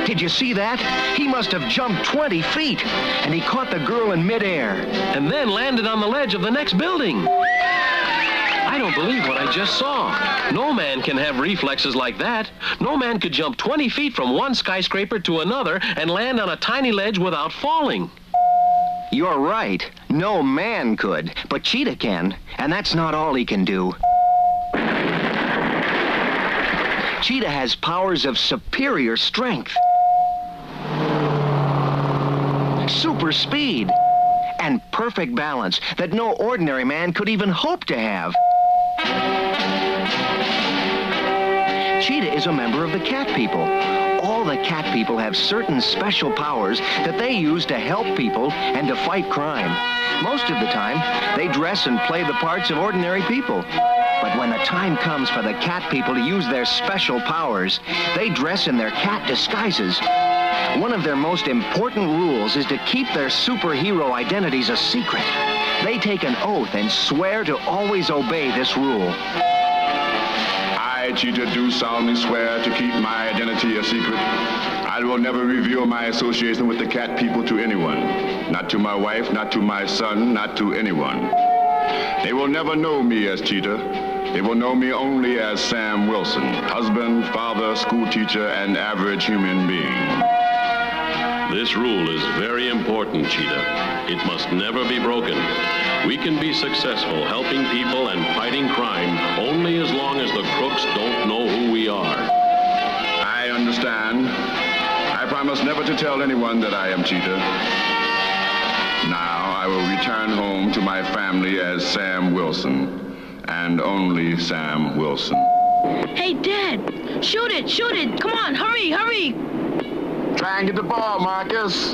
Did you see that? He must have jumped 20 feet, and he caught the girl in midair. And then landed on the ledge of the next building. I don't believe what I just saw. No man can have reflexes like that. No man could jump 20 feet from one skyscraper to another and land on a tiny ledge without falling. You're right. No man could, but Cheetah can, and that's not all he can do. Cheetah has powers of superior strength, super speed, and perfect balance that no ordinary man could even hope to have. Cheetah is a member of the cat people. All the cat people have certain special powers that they use to help people and to fight crime. Most of the time, they dress and play the parts of ordinary people. But when the time comes for the cat people to use their special powers, they dress in their cat disguises. One of their most important rules is to keep their superhero identities a secret. They take an oath and swear to always obey this rule. I, Cheetah, do solemnly swear to keep my identity a secret. I will never reveal my association with the cat people to anyone. Not to my wife, not to my son, not to anyone. They will never know me as Cheetah. They will know me only as Sam Wilson, husband, father, school teacher, and average human being. This rule is very important, Cheetah. It must never be broken. We can be successful helping people and fighting crime only as long as the crooks don't know who we are. I understand. I promise never to tell anyone that I am Cheetah. Now I will return home to my family as Sam Wilson, and only Sam Wilson. Hey, Dad! Shoot it! Shoot it! Come on, hurry, hurry! Try and get the ball, Marcus.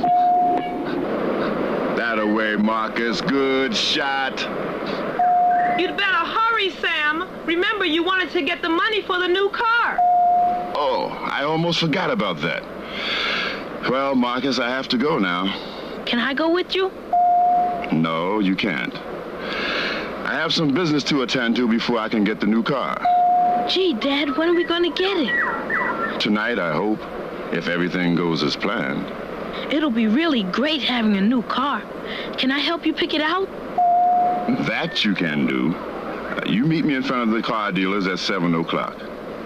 That away, Marcus. Good shot. You'd better hurry, Sam. Remember, you wanted to get the money for the new car. Oh, I almost forgot about that. Well, Marcus, I have to go now. Can I go with you? No, you can't. I have some business to attend to before I can get the new car. Gee, Dad, when are we going to get it? Tonight, I hope, if everything goes as planned. It'll be really great having a new car. Can I help you pick it out? That you can do. You meet me in front of the car dealers at 7 o'clock.